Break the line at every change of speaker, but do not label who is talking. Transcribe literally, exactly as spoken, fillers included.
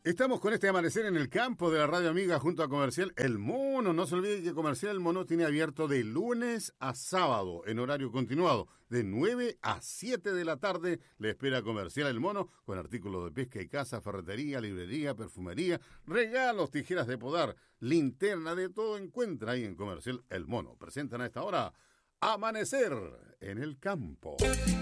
Estamos con este amanecer en el campo de la Radio Amiga junto a Comercial El Mono. No se olvide que Comercial El Mono tiene abierto de lunes a sábado en horario continuado. De nueve a siete de la tarde le espera Comercial El Mono con artículos de pesca y caza, ferretería, librería, perfumería, regalos, tijeras de podar, linterna, de todo encuentra ahí en Comercial El Mono. Presentan a esta hora Amanecer en el Campo.